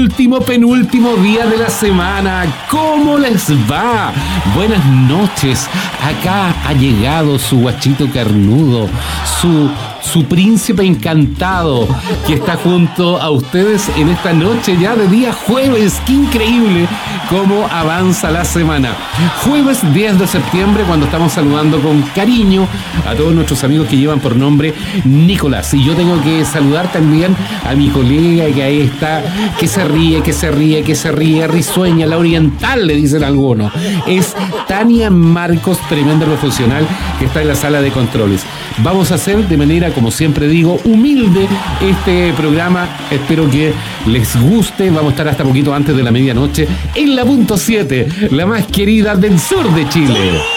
penúltimo día de la semana. ¿Cómo les va? Buenas noches. Acá ha llegado su guachito carnudo, su príncipe encantado, que está junto a ustedes en esta noche ya de día jueves. ¡Qué increíble cómo avanza la semana! Jueves 10 de septiembre, cuando estamos saludando con cariño a todos nuestros amigos que llevan por nombre Nicolás. Y yo tengo que saludar también a mi colega que ahí está, que se ríe, risueña, la oriental, le dicen algunos. Es Tania Marcos, tremenda profesional que está en la sala de controles. Vamos a hacer de manera, como siempre digo, humilde este programa. Espero que les guste. Vamos a estar hasta poquito antes de la medianoche en la punto 7, la más querida del sur de Chile.